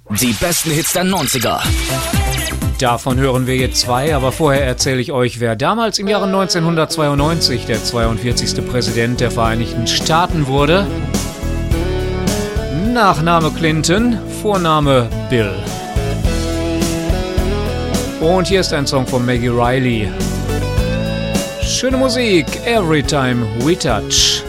Die besten Hits der 90er. Davon hören wir jetzt zwei, aber vorher erzähle ich euch, wer damals im Jahre 1992 der 42. Präsident der Vereinigten Staaten wurde. Nachname Clinton, Vorname Bill. Und hier ist ein Song von Maggie Reilly. Schöne Musik, Every Time We Touch.